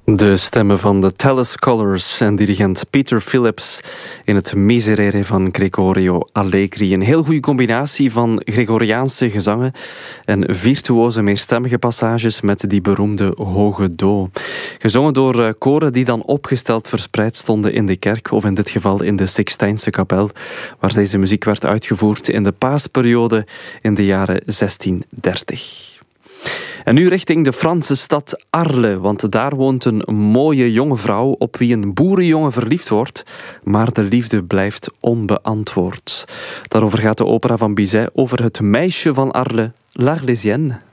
De stemmen van de Tallis Scholars en dirigent Peter Phillips in het Miserere van Gregorio Allegri. Een heel goede combinatie van Gregoriaanse gezangen en virtuoze meerstemmige passages met die beroemde hoge do. Gezongen door koren die dan opgesteld verspreid stonden in de kerk, of in dit geval in de Sixtijnse kapel, waar deze muziek werd uitgevoerd in de paasperiode in de jaren 1630. En nu richting de Franse stad Arles, want daar woont een mooie jonge vrouw op wie een boerenjongen verliefd wordt, maar de liefde blijft onbeantwoord. Daarover gaat de opera van Bizet over het meisje van Arles, L'Arlésienne.